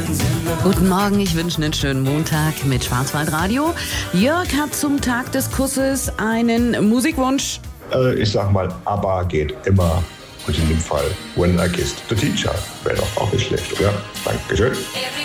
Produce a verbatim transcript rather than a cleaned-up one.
Guten Morgen, ich wünsche einen schönen Montag mit Schwarzwaldradio. Jörg hat zum Tag des Kusses einen Musikwunsch. Äh, ich sag mal, ABBA geht immer. Und in dem Fall When I Kissed the Teacher. Wäre doch auch nicht schlecht, oder? Dankeschön.